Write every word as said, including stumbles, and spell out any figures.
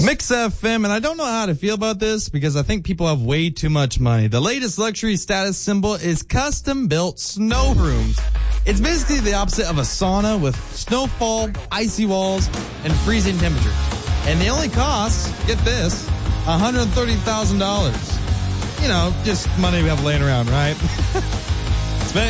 Mix F M, and I don't know how to feel about this because I think people have way too much money. The latest luxury status symbol is custom-built snow rooms. It's basically the opposite of a sauna with snowfall, icy walls, and freezing temperatures. And they only cost, get this, one hundred thirty thousand dollars. You know, just money we have laying around, right?